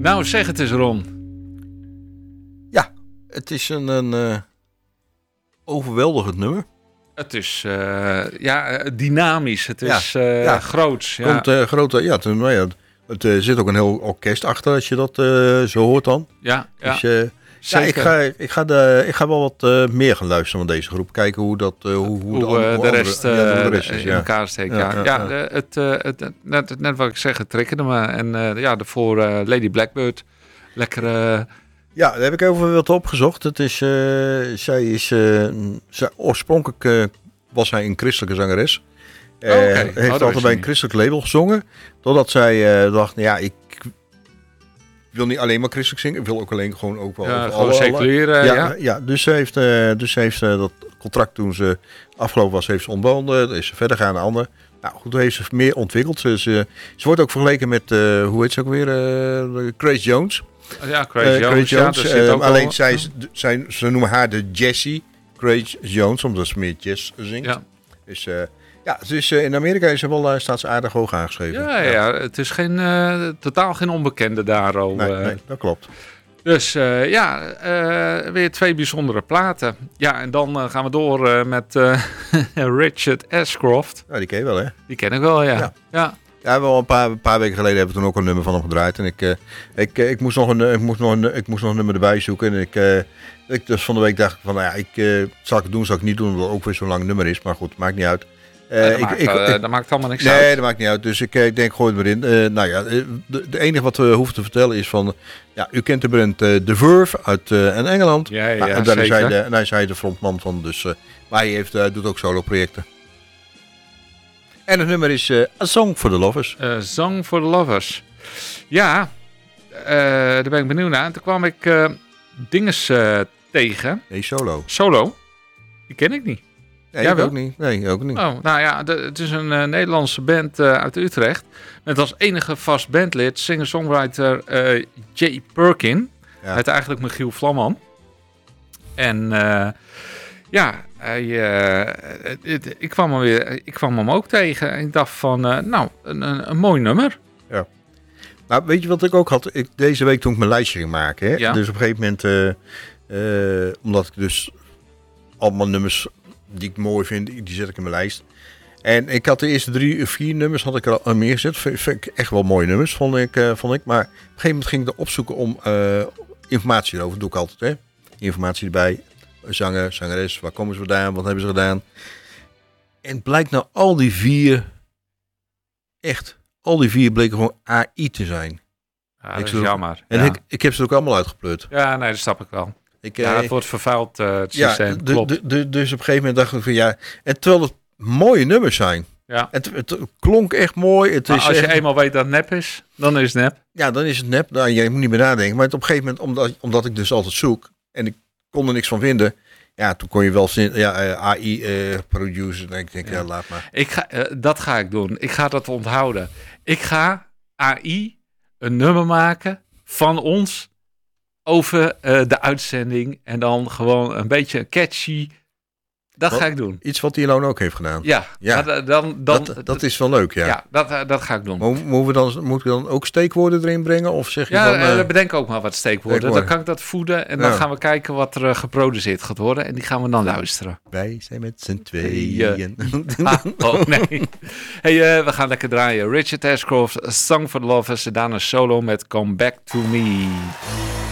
Nou, zeg het eens, Ron. Ja, het is een overweldigend nummer. Het is dynamisch. Het is groots. Ja. Komt grote, het zit ook een heel orkest achter als je dat zo hoort dan. Ja. Dus, ik ga wel wat meer gaan luisteren van deze groep. Kijken hoe de rest in elkaar steekt. Net wat ik zeg, het triggerde me. En daarvoor Lady Blackbird. Lekkere... Ja, daar heb ik even wat opgezocht. Het is, oorspronkelijk was zij een christelijke zangeres. Heeft altijd bij een christelijk label gezongen. Totdat zij dacht, ik wil niet alleen maar christelijk zingen. Ik wil ook alleen gewoon ook wel... gewoon seculier. Dus ze heeft dat contract toen ze afgelopen was, heeft ze ontbonden. Dan is ze verder gaan naar anderen. Nou goed, heeft ze meer ontwikkeld. Ze wordt ook vergeleken met, hoe heet ze ook weer? Grace Jones. Ja, Grace Jones. Alleen ze noemen haar de Jessie Grace Jones, omdat ze meer jazz zingt. Ja. Dus in Amerika staat ze aardig hoog aangeschreven. Ja, het is totaal geen onbekende daar. Nee, dat klopt. Dus weer 2 bijzondere platen. Ja, en dan gaan we door met Richard Ashcroft. Ja, die ken je wel, hè? Die ken ik wel, ja. Ja, wel een paar weken geleden hebben we toen ook een nummer van hem gedraaid. En ik moest nog een nummer erbij zoeken. En dus van de week dacht ik van, zal ik het doen, zal ik het niet doen, omdat het ook weer zo'n lang nummer is. Maar goed, maakt niet uit. Dat maakt allemaal niks uit. Nee, dat maakt niet uit. Dus ik denk, gooi het maar in. De enige wat we hoeven te vertellen is van... u kent de band The Verve uit Engeland. En daar is hij de frontman van. Dus, maar hij doet ook solo projecten. En het nummer is A Song for the Lovers. A Song for the Lovers. Ja, daar ben ik benieuwd naar. Toen kwam ik dinges tegen. Nee, Solo. Solo? Die ken ik niet. Nee, ik ook niet. Nee, ook niet. Oh, nou ja, het is een Nederlandse band uit Utrecht. Met als enige vast bandlid singer-songwriter Jay Perkin. Ja. Hij heet eigenlijk Michiel Vlamman. En ik kwam hem ook tegen. En ik dacht van, een mooi nummer. Ja. Nou, weet je wat ik ook had? Deze week toen ik mijn lijstje ging maken. Hè? Ja. Dus op een gegeven moment, omdat ik dus allemaal nummers die ik mooi vind, die zet ik in mijn lijst. En ik had de eerste 3 of 4 nummers had ik er al meer gezet. Vind ik echt wel mooie nummers, vond ik. Maar op een gegeven moment ging ik er opzoeken om informatie erover. Dat doe ik altijd, hè. Informatie erbij. Zanger, zangeres, waar komen ze vandaan, wat hebben ze gedaan. En het blijkt nou al die 4 bleken gewoon AI te zijn. Ja, dat is jammer. En ik heb ze ook allemaal uitgepleurd. Ja, nee, dat snap ik wel. Het wordt vervuild, het systeem. Klopt. Dus op een gegeven moment dacht ik van en terwijl het mooie nummers zijn. Ja. Het klonk echt mooi. Als je eenmaal weet dat het nep is, dan is het nep. Ja, dan is het nep. Nou, je moet niet meer nadenken. Maar op een gegeven moment, omdat ik dus altijd zoek en ik kon er niks van vinden. Ja, toen kon je wel AI producer. En ik denk, laat maar. Dat ga ik doen. Ik ga dat onthouden. Ik ga AI een nummer maken van ons over de uitzending. En dan gewoon een beetje catchy. Dat ga ik doen. Iets wat Ilona ook heeft gedaan. Ja. Dat is wel leuk, ja. Ja, dat ga ik doen. Moeten we dan ook steekwoorden erin brengen? Of zeg je dan... bedenk ook maar wat steekwoorden. Dan kan ik dat voeden. En dan gaan we kijken wat er geproduceerd gaat worden. En die gaan we dan luisteren. Wij zijn met z'n tweeën. Nee. Hey, we gaan lekker draaien. Richard Ashcroft, A Song for the Lovers. En daarna solo met Come Back to Me.